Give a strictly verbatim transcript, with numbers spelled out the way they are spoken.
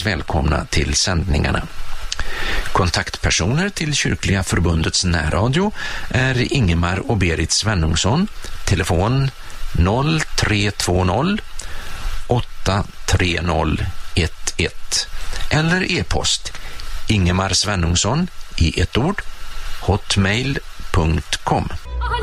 Välkomna till sändningarna. Kontaktpersoner till Kyrkliga förbundets närradio är Ingemar och Berit Svenungsson, telefon noll tre två noll åtta tre noll ett ett eller e-post Ingemar Svenungsson i ett ord hotmail punkt com.